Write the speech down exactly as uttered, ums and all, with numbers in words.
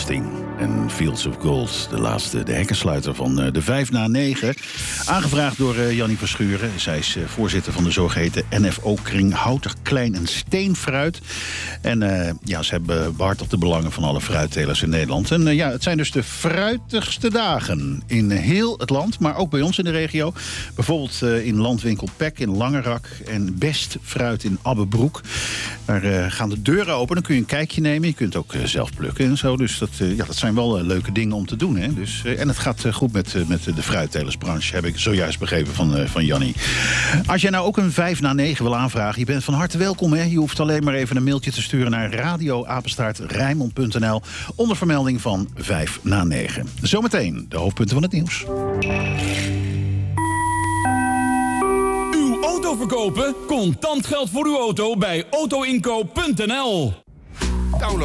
Sting en Fields of Gold. De laatste, de hekkensluiter van uh, de vijf na negen. Aangevraagd door uh, Jannie Verschuren. Zij is uh, voorzitter van de zogeheten N F O-kring Houtig, Klein en Steenfruit. En uh, ja, ze hebben behartigd de belangen van alle fruittelers in Nederland. En uh, ja, het zijn dus de fruitigste dagen in heel het land, maar ook bij ons in de regio. Bijvoorbeeld uh, in landwinkel Pek in Langerak en Best Fruit in Abbebroek. Daar uh, gaan de deuren open, dan kun je een kijkje nemen. Je kunt ook uh, zelf plukken en zo. Dus dat, uh, ja, dat zijn wel uh, leuke dingen om te doen. Hè? Dus, uh, en het gaat uh, goed met, uh, met de fruittelersbranche, heb ik zojuist begrepen van, uh, van Jannie. Als jij nou ook een vijf na negen wil aanvragen, je bent van harte welkom. Hè? Je hoeft alleen maar even een mailtje te sturen naar radio apenstaart rijnmond punt n l onder vermelding van vijf na negen. Zometeen de hoofdpunten van het nieuws. Uw auto verkopen? Contant geld voor uw auto bij auto inkoop punt n l.